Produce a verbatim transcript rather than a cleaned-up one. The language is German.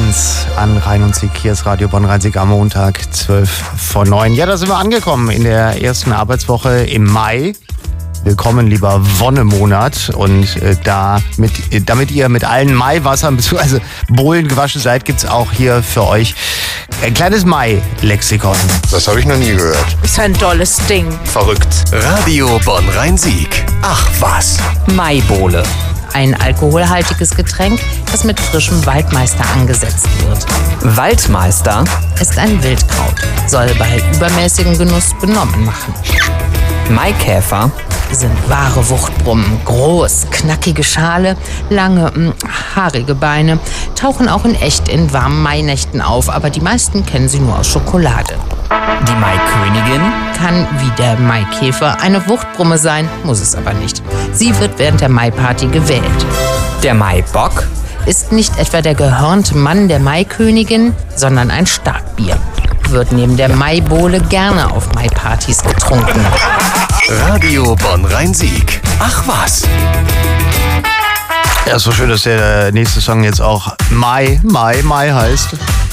Tanz an Rhein und Sieg. Hier ist Radio Bonn-Rhein-Sieg am Montag, zwölf vor neun. Ja, da sind wir angekommen in der ersten Arbeitswoche im Mai. Willkommen, lieber Wonnemonat. Und äh, da mit, damit ihr mit allen Maiwassern bzw. Bohlen gewaschen seid, gibt es auch hier für euch ein kleines Mai-Lexikon. Das habe ich noch nie gehört. Ist ein tolles Ding. Verrückt. Radio Bonn-Rhein-Sieg. Ach was. Maibohle. Ein alkoholhaltiges Getränk, das mit frischem Waldmeister angesetzt wird. Waldmeister Ist ein Wildkraut, soll bei übermäßigem Genuss benommen machen. Maikäfer Sind wahre Wuchtbrummen, groß, knackige Schale, lange, mh, haarige Beine, tauchen auch in echt in warmen Mainächten auf, aber die meisten kennen sie nur aus Schokolade. Die Maikönigin, Kann wie der Maikäfer eine Wuchtbrumme sein, muss es aber nicht. Sie wird während der Maiparty gewählt. der Maibock, Ist nicht etwa der gehörnte Mann der Maikönigin, sondern ein Starkbier. Wird neben der Maibohle gerne auf Maipartys getrunken. Radio Bonn-Rhein-Sieg. Ach was. Ja, ist so schön, dass der nächste Song jetzt auch Mai, Mai, Mai heißt.